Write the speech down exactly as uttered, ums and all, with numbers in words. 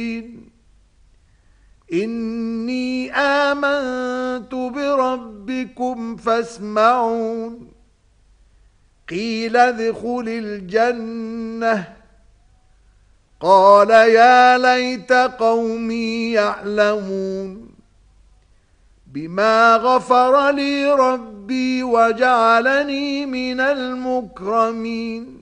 إني آمنت بربكم فاسمعون قيل ادخل الجنة قال يا ليت قومي يعلمون بما غفر لي ربي وجعلني من المكرمين